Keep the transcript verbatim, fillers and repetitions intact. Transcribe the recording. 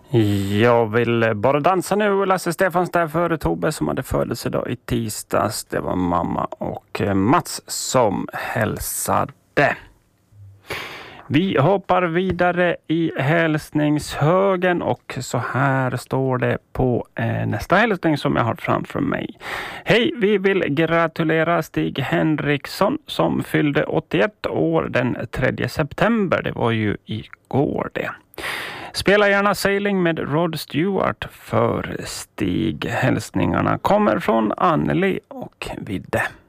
Jag vill bara dansa nu. Lasse Stefans där för Tobbe som hade födelsedag i tisdags. Det var mamma och Mats som hälsade. Vi hoppar vidare i hälsningshögen och så här står det på eh, nästa hälsning som jag har framför mig. Hej, vi vill gratulera Stig Henriksson som fyllde åttioett år den tredje september. Det var ju igår det. Spela gärna Sailing med Rod Stewart för Stig. Hälsningarna kommer från Anneli och Vidde.